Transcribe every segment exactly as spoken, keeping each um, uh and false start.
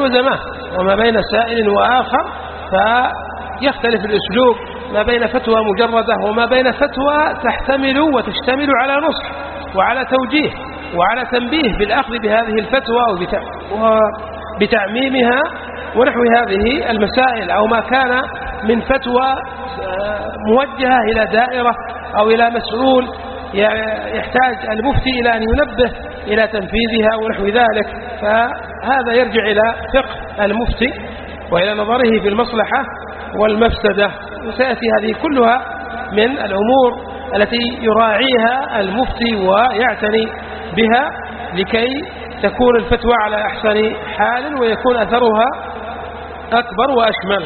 وزمان، وما بين سائل وآخر فيختلف الأسلوب ما بين فتوى مجردة وما بين فتوى تحتمل وتشتمل على نصح وعلى توجيه وعلى تنبيه بالأخذ بهذه الفتوى وبتعميمها ونحو هذه المسائل، أو ما كان من فتوى موجهة إلى دائرة أو إلى مسؤول يحتاج المفتي إلى أن ينبه إلى تنفيذها ونحو ذلك، فهذا يرجع إلى فقه المفتي وإلى نظره في المصلحة والمفسدة. وسيأتي هذه كلها من الأمور التي يراعيها المفتي ويعتني بها لكي تكون الفتوى على أحسن حال ويكون أثرها أكبر وأشمل.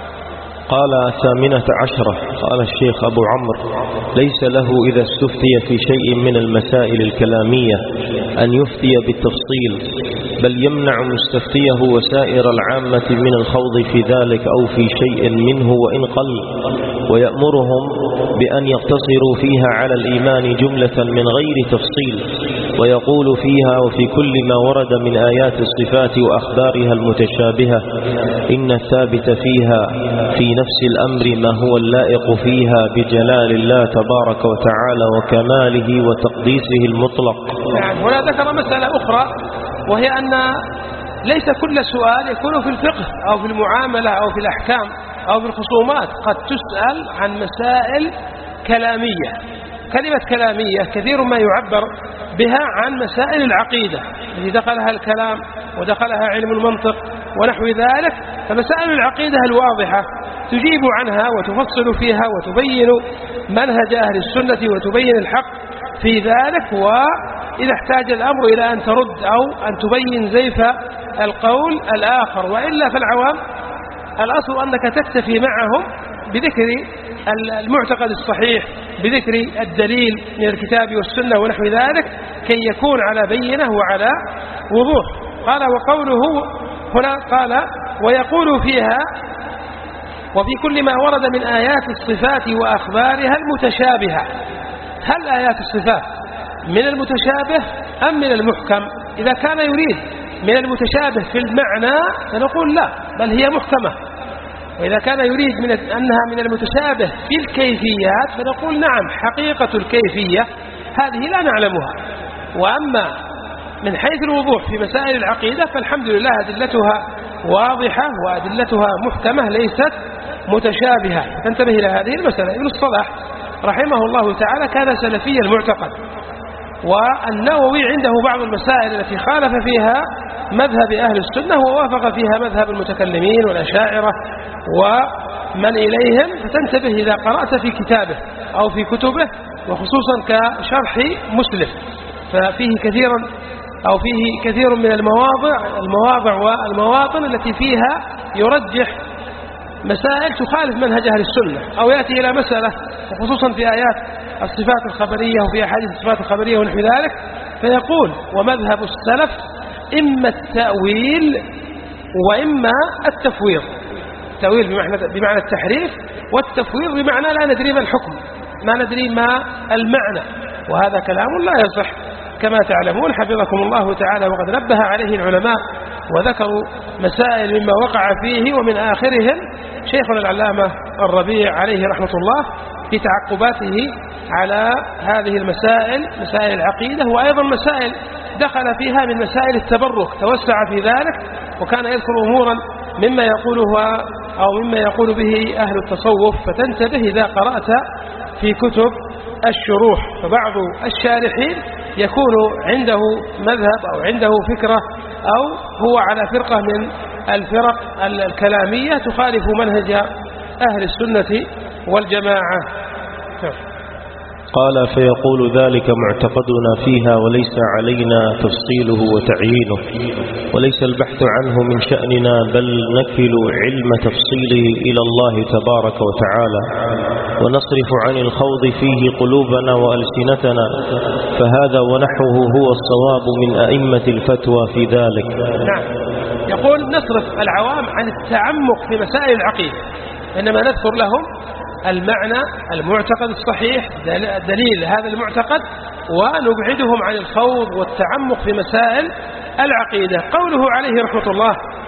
قال ثامنة عشرة. قال الشيخ أبو عمرو: ليس له إذا استفتي في شيء من المسائل الكلامية أن يفتي بالتفصيل، بل يمنع مستفتيه وسائر العامة من الخوض في ذلك أو في شيء منه وإن قل، ويأمرهم بأن يقتصروا فيها على الإيمان جملة من غير تفصيل، ويقول فيها وفي كل ما ورد من آيات الصفات وأخبارها المتشابهة إن الثابت فيها في نفس الأمر ما هو اللائق فيها بجلال الله تبارك وتعالى وكماله وتقديسه المطلق. يعني هنا ذكر مسألة أخرى، وهي أن ليس كل سؤال يكون في الفقه أو في المعاملة أو في الأحكام أو في الخصومات، قد تسأل عن مسائل كلامية. كلمة كلامية كثير ما يعبر بها عن مسائل العقيدة التي دخلها الكلام ودخلها علم المنطق ونحو ذلك، فمسائل العقيدة الواضحة تجيب عنها وتفصل فيها وتبين منهج أهل السنة وتبين الحق في ذلك، وإذا احتاج الأمر إلى أن ترد أو أن تبين زيف القول الآخر. وإلا فالعوام الأصل أنك تكتفي معهم بذكر المعتقد الصحيح، بذكر الدليل من الكتاب والسنة ونحو ذلك، كي يكون على بينة وعلى وضوح. قال وقوله هنا قال ويقول فيها وفي كل ما ورد من آيات الصفات وأخبارها المتشابهة. هل آيات الصفات من المتشابه أم من المحكم؟ إذا كان يريد من المتشابه في المعنى فنقول لا، بل هي محكمة. وإذا كان يريد من أنها من المتشابه في الكيفيات فنقول نعم، حقيقة الكيفية هذه لا نعلمها. وأما من حيث الوضوح في مسائل العقيدة فالحمد لله أدلتها واضحة وأدلتها محكمة ليست متشابهة. تنتبه إلى هذه المسألة. ابن الصلاح رحمه الله تعالى كان سلفي المعتقد، والنووي عنده بعض المسائل التي خالف فيها مذهب أهل السنة ووافق فيها مذهب المتكلمين والأشاعرة ومن إليهم، فتنتبه إذا قرأت في كتابه أو في كتبه وخصوصا كشرح مسلم، ففيه كثيرا أو فيه كثير من المواضع المواضع والمواطن التي فيها يرجح مسائل تخالف منهج أهل السنة، أو يأتي إلى مسألة وخصوصا في آيات الصفات الخبرية وفي أحاديث الصفات الخبرية ونحو ذلك، فيقول ومذهب السلف إما التأويل وإما التفويض. التأويل بمعنى, بمعنى التحريف، والتفويض بمعنى لا ندري ما الحكم، ما ندري ما المعنى، وهذا كلام لا يصح كما تعلمون حفظكم الله تعالى. وقد نبه عليه العلماء وذكروا مسائل مما وقع فيه، ومن آخرهم شيخنا العلامة الربيع عليه رحمة الله في تعقباته على هذه المسائل، مسائل العقيدة، وأيضا مسائل دخل فيها من مسائل التبرك، توسع في ذلك وكان يذكر أمورا مما يقولها أو مما يقول به أهل التصوف، فتنتبه إذا قرأت في كتب الشروح. فبعض الشارحين يكون عنده مذهب أو عنده فكرة أو هو على فرقة من الفرق الكلامية تخالف منهج أهل السنة والجماعة. قال فيقول ذلك معتقدنا فيها وليس علينا تفصيله وتعيينه، وليس البحث عنه من شأننا، بل نكل علم تفصيله إلى الله تبارك وتعالى، ونصرف عن الخوض فيه قلوبنا وألسنتنا، فهذا ونحوه هو الصواب من أئمة الفتوى في ذلك. نعم، يقول نصرف العوام عن التعمق في مسائل العقيدة، إنما نذكر لهم المعنى المعتقد الصحيح، دليل هذا المعتقد، ونبعدهم عن الخوض والتعمق في مسائل العقيدة. قوله عليه رحمة الله